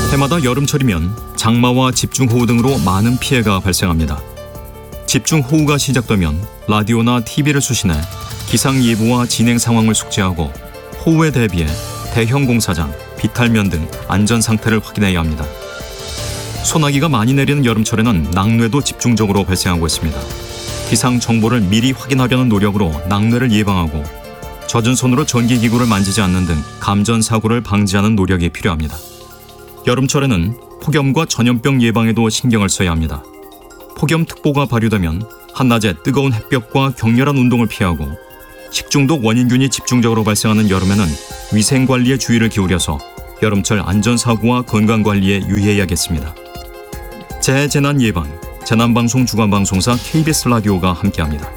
해마다 여름철이면 장마와 집중호우 등으로 많은 피해가 발생합니다. 집중호우가 시작되면 라디오나 TV를 수신해 기상예보와 진행 상황을 숙지하고 호우에 대비해 대형 공사장, 비탈면 등 안전 상태를 확인해야 합니다. 소나기가 많이 내리는 여름철에는 낙뢰도 집중적으로 발생하고 있습니다. 기상 정보를 미리 확인하려는 노력으로 낙뢰를 예방하고 젖은 손으로 전기기구를 만지지 않는 등 감전사고를 방지하는 노력이 필요합니다. 여름철에는 폭염과 전염병 예방에도 신경을 써야 합니다. 폭염특보가 발효되면 한낮에 뜨거운 햇볕과 격렬한 운동을 피하고 식중독 원인균이 집중적으로 발생하는 여름에는 위생관리에 주의를 기울여서 여름철 안전사고와 건강관리에 유의해야겠습니다. 재해재난 예방, 재난방송 주간방송사 KBS 라디오가 함께합니다.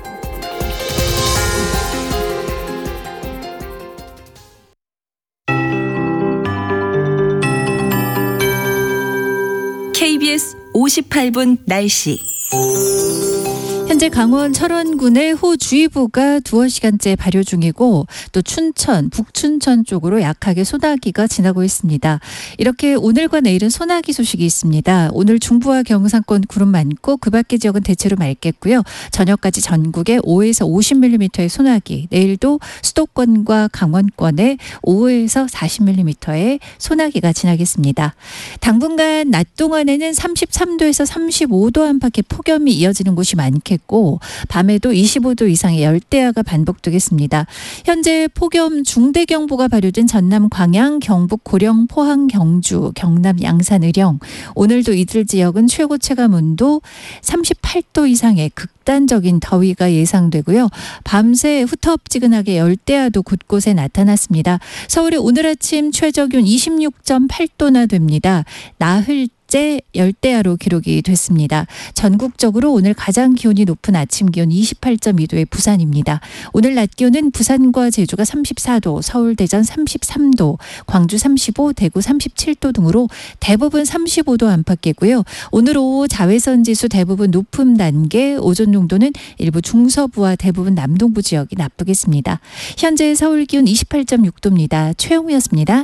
KBS 58분 날씨. 현재 강원 철원군의 호주의보가 두어 시간째 발효 중이고 또 춘천, 북춘천 쪽으로 약하게 소나기가 지나고 있습니다. 이렇게 오늘과 내일은 소나기 소식이 있습니다. 오늘 중부와 경상권 구름 많고 그 밖의 지역은 대체로 맑겠고요. 저녁까지 전국에 5에서 50mm의 소나기, 내일도 수도권과 강원권에 5에서 40mm의 소나기가 지나겠습니다. 당분간 낮 동안에는 33도에서 35도 안팎의 폭염이 이어지는 곳이 많겠고 밤에도 25도 이상의 열대야가 반복되겠습니다. 현재 폭염 중대경보가 발효된 전남 광양, 경북 고령, 포항, 경주, 경남 양산, 의령, 오늘도 이들 지역은 최고 체감 온도 38도 이상의 극단적인 더위가 예상되고요. 밤새 후텁지근하게 열대야도 곳곳에 나타났습니다. 서울의 오늘 아침 최저기온 26.8도나 됩니다. 나흘째 열대야로 기록이 됐습니다. 전국적으로 오늘 가장 기온이 높은 아침 기온 28.2도의 부산입니다. 오늘 낮 기온은 부산과 제주가 34도, 서울, 대전 33도, 광주 35, 대구 37도 등으로 대부분 35도 안팎이고요. 오늘 오후 자외선 지수 대부분 높음 단계, 오존 농도는 일부 중서부와 대부분 남동부 지역이 나쁘겠습니다. 현재 서울 기온 28.6도입니다. 최영우였습니다.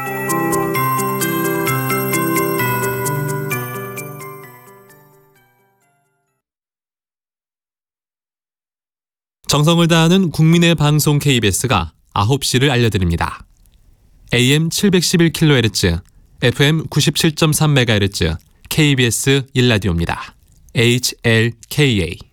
정성을 다하는 국민의 방송 KBS가 9시를 알려드립니다. AM 711kHz, FM 97.3MHz, KBS 1라디오입니다. HLKA.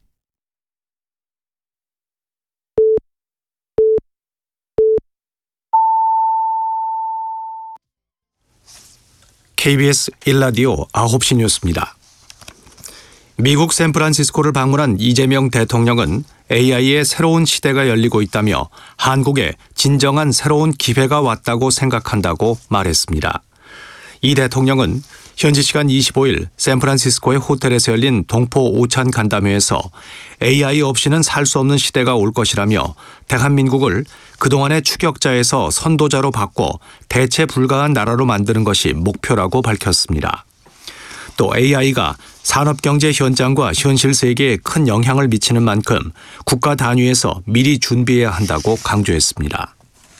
KBS 1라디오 9시 뉴스입니다. 미국 샌프란시스코를 방문한 이재명 대통령은 AI의 새로운 시대가 열리고 있다며 한국에 진정한 새로운 기회가 왔다고 생각한다고 말했습니다. 이 대통령은 현지 시간 25일 샌프란시스코의 호텔에서 열린 동포 오찬 간담회에서 AI 없이는 살 수 없는 시대가 올 것이라며 대한민국을 그동안의 추격자에서 선도자로 바꿔 대체 불가한 나라로 만드는 것이 목표라고 밝혔습니다. 또 AI가 산업경제 현장과 현실 세계에 큰 영향을 미치는 만큼 국가 단위에서 미리 준비해야 한다고 강조했습니다.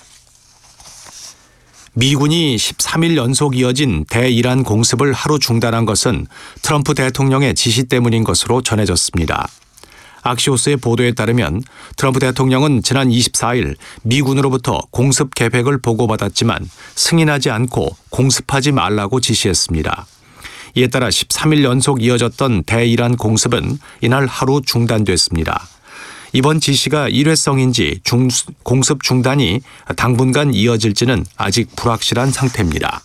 미군이 13일 연속 이어진 대이란 공습을 하루 중단한 것은 트럼프 대통령의 지시 때문인 것으로 전해졌습니다. 악시오스의 보도에 따르면 트럼프 대통령은 지난 24일 미군으로부터 공습 계획을 보고받았지만 승인하지 않고 공습하지 말라고 지시했습니다. 이에 따라 13일 연속 이어졌던 대이란 공습은 이날 하루 중단됐습니다. 이번 지시가 일회성인지 공습 중단이 당분간 이어질지는 아직 불확실한 상태입니다.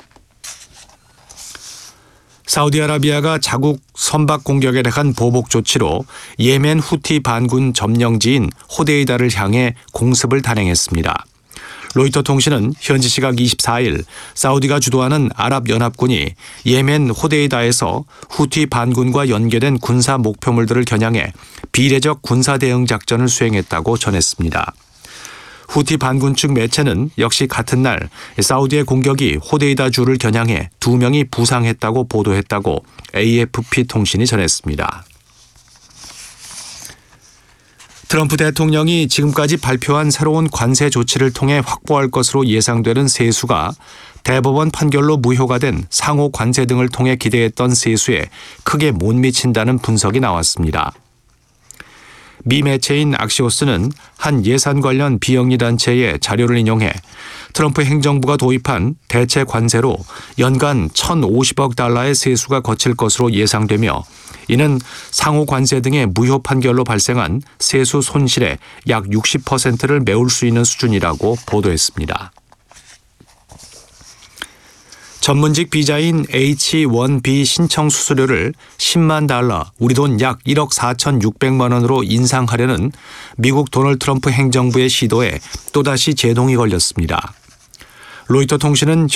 사우디아라비아가 자국 선박 공격에 대한 보복 조치로 예멘 후티 반군 점령지인 호데이다를 향해 공습을 단행했습니다. 로이터 통신은 현지 시각 24일 사우디가 주도하는 아랍연합군이 예멘 호데이다에서 후티 반군과 연계된 군사 목표물들을 겨냥해 비례적 군사 대응 작전을 수행했다고 전했습니다. 후티 반군 측 매체는 역시 같은 날 사우디의 공격이 호데이다 주를 겨냥해 2명이 부상했다고 보도했다고 AFP 통신이 전했습니다. 트럼프 대통령이 지금까지 발표한 새로운 관세 조치를 통해 확보할 것으로 예상되는 세수가 대법원 판결로 무효가 된 상호 관세 등을 통해 기대했던 세수에 크게 못 미친다는 분석이 나왔습니다. 미 매체인 악시오스는 한 예산 관련 비영리 단체의 자료를 인용해 트럼프 행정부가 도입한 대체 관세로 연간 1,050억 달러의 세수가 거칠 것으로 예상되며 이는 상호 관세 등의 무효 판결로 발생한 세수 손실의 약 60%를 메울 수 있는 수준이라고 보도했습니다. 전문직 비자인 H-1B 신청 수수료를 10만 달러, 우리 돈 약 1억 4,600만 원으로 인상하려는 미국 도널드 트럼프 행정부의 시도에 또다시 제동이 걸렸습니다. 로이터 통신은